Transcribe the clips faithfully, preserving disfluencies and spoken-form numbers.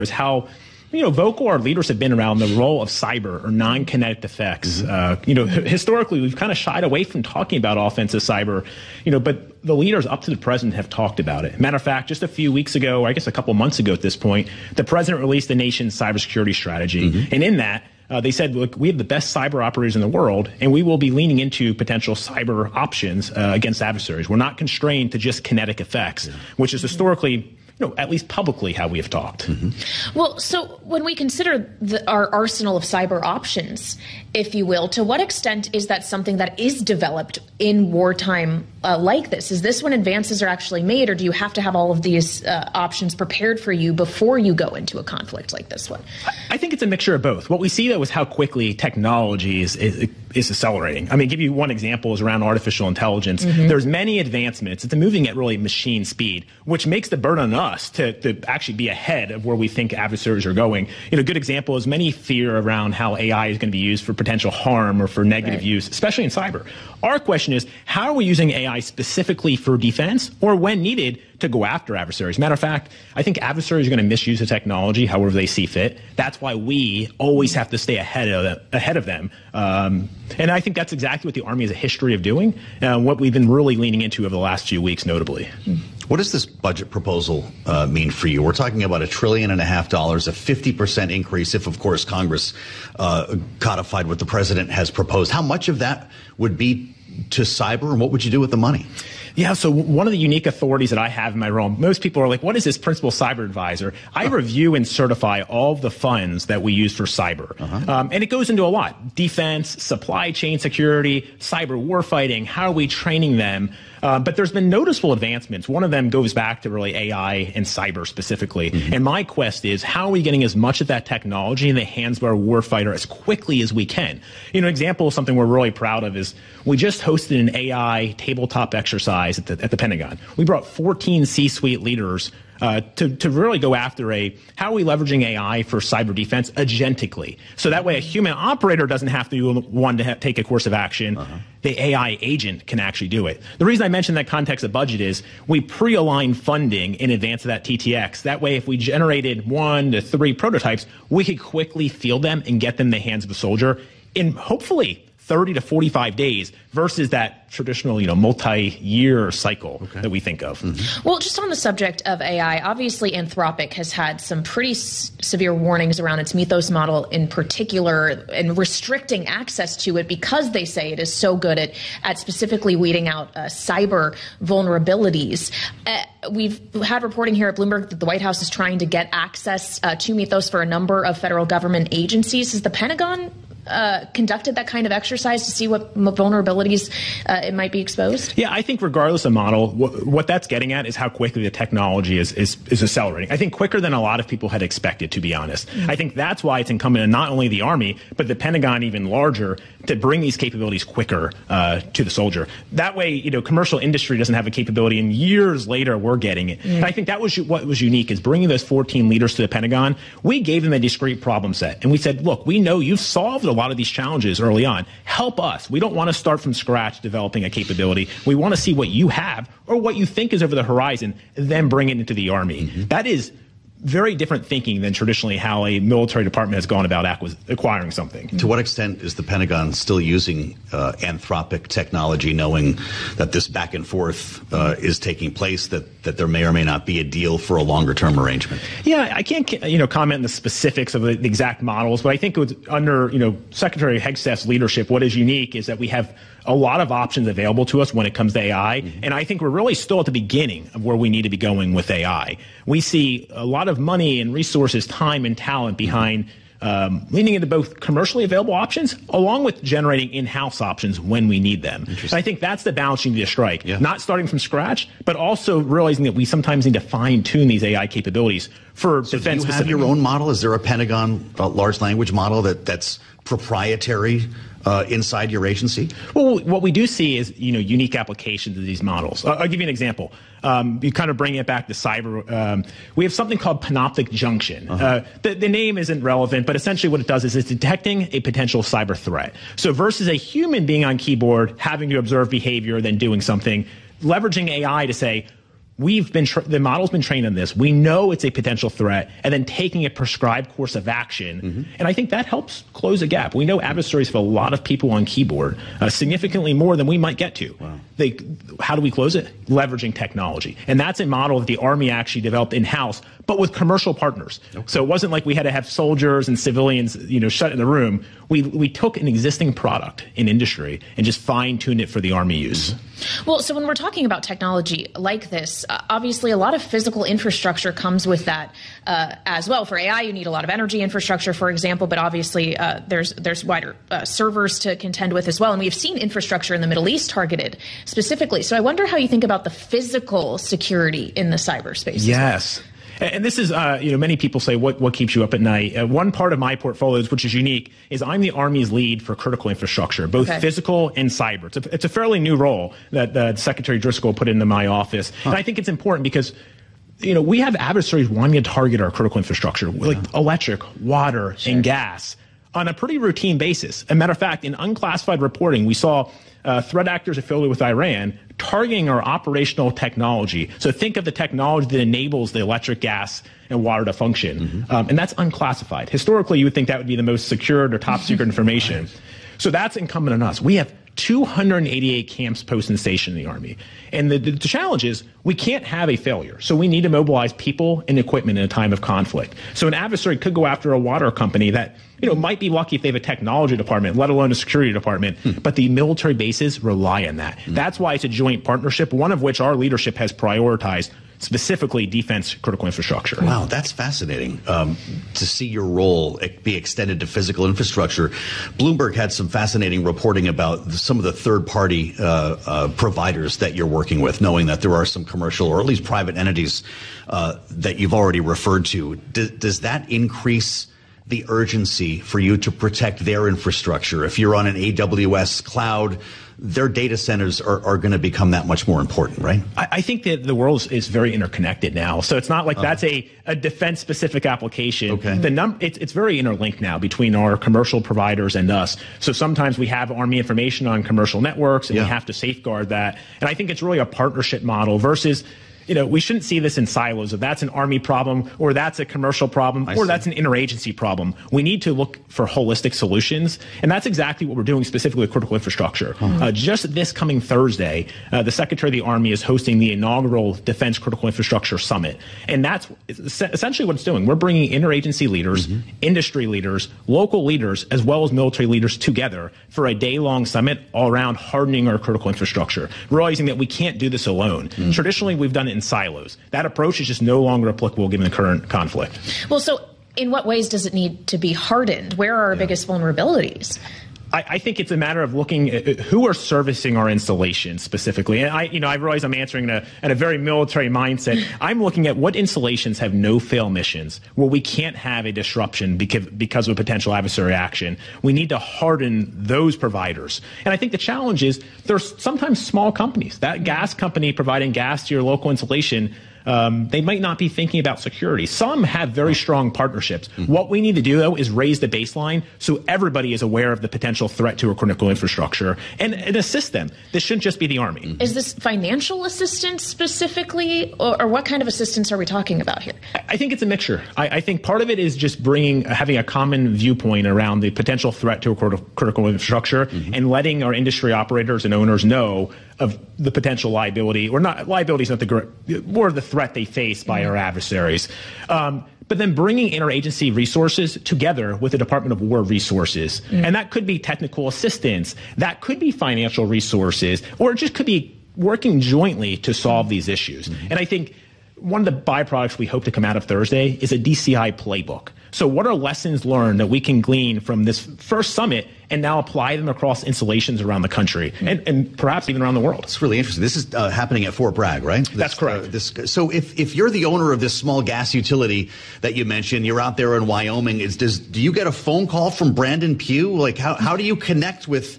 is how you know, vocal our leaders have been around the role of cyber or non-kinetic effects. Mm-hmm. Uh, you know, h- historically, we've kind of shied away from talking about offensive cyber, you know, but the leaders up to the president have talked about it. Matter of fact, just a few weeks ago, or I guess a couple months ago at this point, the president released the nation's cybersecurity strategy. Mm-hmm. And in that, Uh, they said, look, we have the best cyber operators in the world, and we will be leaning into potential cyber options uh, against adversaries. We're not constrained to just kinetic effects, yeah. which is historically, you know, at least publicly how we have talked. Mm-hmm. Well, so when we consider the, our arsenal of cyber options, if you will, to what extent is that something that is developed in wartime uh, like this? Is this when advances are actually made, or do you have to have all of these uh, options prepared for you before you go into a conflict like this one? I think it's a mixture of both. What we see, though, is how quickly technology is, is, is accelerating. I mean, give you one example is around artificial intelligence. Mm-hmm. There's many advancements. It's moving at really machine speed, which makes the burden on us to, to actually be ahead of where we think adversaries are going. You know, a good example is many fear around how A I is going to be used for potential harm or for negative right. use, especially in cyber. Our question is, how are we using A I specifically for defense or when needed to go after adversaries? Matter of fact, I think adversaries are going to misuse the technology however they see fit. That's why we always have to stay ahead of them. Ahead of them. Um, and I think that's exactly what the Army has a history of doing, uh, what we've been really leaning into over the last few weeks, notably. What does this budget proposal uh, mean for you? We're talking about a trillion and a half dollars, a fifty percent increase if, of course, Congress uh, codified what the president has proposed. How much of that would be to cyber, and what would you do with the money? Yeah, so one of the unique authorities that I have in my role, most people are like, what is this principal cyber advisor? I oh. review and certify all of the funds that we use for cyber. Uh-huh. Um, and it goes into a lot. Defense, supply chain security, cyber warfighting, how are we training them? Uh, but there's been noticeable advancements. One of them goes back to really A I and cyber specifically. Mm-hmm. And my quest is, how are we getting as much of that technology in the hands of our warfighter as quickly as we can? You know, an example of something we're really proud of is we just hosted an A I tabletop exercise at the, at the Pentagon. We brought fourteen C-suite leaders Uh, to, to really go after a, how are we leveraging A I for cyber defense agentically? So that way a human operator doesn't have to be one to ha- take a course of action. Uh-huh. The A I agent can actually do it. The reason I mention that context of budget is we pre-align funding in advance of that T T X. That way if we generated one to three prototypes, we could quickly field them and get them in the hands of a soldier in hopefully thirty to forty-five days versus that traditional, you know, multi-year cycle okay. that we think of. Mm-hmm. Well, just on the subject of A I, obviously Anthropic has had some pretty s- severe warnings around its Mythos model in particular and restricting access to it because they say it is so good at, at specifically weeding out uh, cyber vulnerabilities. Uh, we've had reporting here at Bloomberg that the White House is trying to get access uh, to Mythos for a number of federal government agencies. Has the Pentagon Uh, conducted that kind of exercise to see what vulnerabilities uh, it might be exposed? Yeah, I think regardless of model, wh- what that's getting at is how quickly the technology is, is is accelerating. I think quicker than a lot of people had expected, to be honest. Mm-hmm. I think that's why it's incumbent on not only the Army, but the Pentagon even larger to bring these capabilities quicker uh, to the soldier. That way, you know, commercial industry doesn't have a capability, and years later we're getting it. Mm-hmm. And I think that was what was unique is bringing those fourteen leaders to the Pentagon. We gave them a discrete problem set, and we said, look, we know you've solved a lot of these challenges early on. Help us. We don't want to start from scratch developing a capability. We want to see what you have or what you think is over the horizon, then bring it into the Army. Mm-hmm. That is very different thinking than traditionally how a military department has gone about acquis- acquiring something. To what extent is the Pentagon still using uh, Anthropic technology, knowing that this back and forth uh, is taking place, that, that there may or may not be a deal for a longer-term arrangement? Yeah, I can't you know comment on the specifics of the, the exact models, but I think it was under you know Secretary Hegseth's leadership, what is unique is that we have a lot of options available to us when it comes to A I. Mm-hmm. And I think we're really still at the beginning of where we need to be going with A I. We see a lot of money and resources, time and talent behind um, leaning into both commercially available options along with generating in-house options when we need them. And I think that's the balance you need to strike. Yeah. Not starting from scratch, but also realizing that we sometimes need to fine-tune these A I capabilities for so defense. Do you have your own model? Is there a Pentagon uh, large language model that, that's proprietary Uh, inside your agency? Well, what we do see is, you know, unique applications of these models. I'll, I'll give you an example. Um, you kind of bring it back to cyber. Um, we have something called Panoptic Junction. Uh-huh. Uh, the, the name isn't relevant, but essentially what it does is it's detecting a potential cyber threat. So versus a human being on keyboard, having to observe behavior, then doing something, leveraging A I to say, we've been, tra- the model's been trained on this. We know it's a potential threat, and then taking a prescribed course of action. Mm-hmm. And I think that helps close a gap. We know adversaries have a lot of people on keyboard, uh, significantly more than we might get to. Wow. They, how do we close it? Leveraging technology. And that's a model that the Army actually developed in-house, but with commercial partners. Okay. So it wasn't like we had to have soldiers and civilians, you know, shut in the room. We, we took an existing product in industry and just fine-tuned it for the Army use. Mm-hmm. Well, so when we're talking about technology like this, uh, obviously a lot of physical infrastructure comes with that uh, as well. For A I, you need a lot of energy infrastructure, for example, but obviously uh, there's there's wider uh, servers to contend with as well. And we've seen infrastructure in the Middle East targeted specifically. So I wonder how you think about the physical security in the cyberspace. Yes. And this is, uh, you know, many people say, what, what keeps you up at night? Uh, one part of my portfolios, which is unique, is I'm the Army's lead for critical infrastructure, both okay. physical and cyber. It's a, it's a fairly new role that uh, Secretary Driscoll put into my office. Huh. And I think it's important because, you know, we have adversaries wanting to target our critical infrastructure, like yeah. electric, water, sure. and gas on a pretty routine basis. As a matter of fact, in unclassified reporting, we saw Uh, threat actors affiliated with Iran targeting our operational technology. So think of the technology that enables the electric, gas, and water to function. Mm-hmm. Um, and that's unclassified. Historically, you would think that would be the most secured or top secret information. Right. So that's incumbent on us. We have two hundred eighty-eight camps posted and stationed in the Army. And the, the challenge is we can't have a failure. So we need to mobilize people and equipment in a time of conflict. So an adversary could go after a water company that, you know, might be lucky if they have a technology department, let alone a security department. Hmm. But the military bases rely on that. Hmm. That's why it's a joint partnership, one of which our leadership has prioritized, specifically defense critical infrastructure. Wow, that's fascinating um, to see your role be extended to physical infrastructure. Bloomberg had some fascinating reporting about some of the third-party uh, uh, providers that you're working with, knowing that there are some commercial or at least private entities uh, that you've already referred to. D- does that increase the urgency for you to protect their infrastructure? If you're on an A W S cloud, their data centers are, are going to become that much more important, right? I, I think that the world is, is very interconnected now. So it's not like uh, that's a, a defense-specific application. Okay. The num- it's, it's very interlinked now between our commercial providers and us. So sometimes we have Army information on commercial networks, and yeah. we have to safeguard that. And I think it's really a partnership model versus, you know, we shouldn't see this in silos. If that's an Army problem, or that's a commercial problem, I or see. that's an interagency problem. We need to look for holistic solutions, and that's exactly what we're doing specifically with critical infrastructure. Mm-hmm. Uh, just this coming Thursday, uh, the Secretary of the Army is hosting the inaugural Defense Critical Infrastructure Summit, and that's essentially what it's doing. We're bringing interagency leaders, mm-hmm. industry leaders, local leaders, as well as military leaders together for a day-long summit all around hardening our critical infrastructure, realizing that we can't do this alone. Mm-hmm. Traditionally, we've done it in silos. That approach is just no longer applicable given the current conflict. Well, so in what ways does it need to be hardened? Where are our yeah. biggest vulnerabilities? I, I think it's a matter of looking at who are servicing our installations specifically. And I, you know, I realize I'm answering in a, in a very military mindset. I'm looking at what installations have no-fail missions where we can't have a disruption because, because of a potential adversary action. We need to harden those providers. And I think the challenge is there's sometimes small companies. That gas company providing gas to your local installation, Um, they might not be thinking about security. Some have very strong partnerships. Mm-hmm. What we need to do, though, is raise the baseline so everybody is aware of the potential threat to our critical infrastructure and, and assist them. This shouldn't just be the Army. Mm-hmm. Is this financial assistance specifically, or, or what kind of assistance are we talking about here? I, I think it's a mixture. I, I think part of it is just bringing, having a common viewpoint around the potential threat to our critical infrastructure mm-hmm. and letting our industry operators and owners know of the potential liability, or not, liability is not the, more of the threat they face by mm-hmm. our adversaries. Um, but then bringing interagency resources together with the Department of War resources. Mm-hmm. And that could be technical assistance, that could be financial resources, or it just could be working jointly to solve these issues. Mm-hmm. And I think one of the byproducts we hope to come out of Thursday is a D C I playbook. So what are lessons learned that we can glean from this first summit and now apply them across installations around the country and, and perhaps even around the world? It's really interesting. This is uh, happening at Fort Bragg, right? This, That's correct. Uh, this, so if, if you're the owner of this small gas utility that you mentioned, you're out there in Wyoming, is, does, do you get a phone call from Brandon Pugh? Like, how, how do you connect with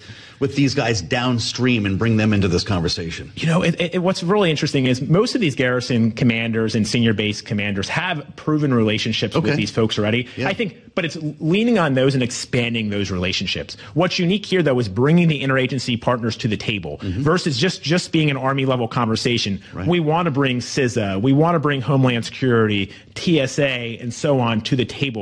with these guys downstream and bring them into this conversation? You know, it, it, what's really interesting is most of these garrison commanders and senior base commanders have proven relationships Okay. with these folks already. Yeah. I think, but it's leaning on those and expanding those relationships. What's unique here, though, is bringing the interagency partners to the table mm-hmm. versus just, just being an Army level conversation. Right. We want to bring C I S A, we want to bring Homeland Security, T S A, and so on to the table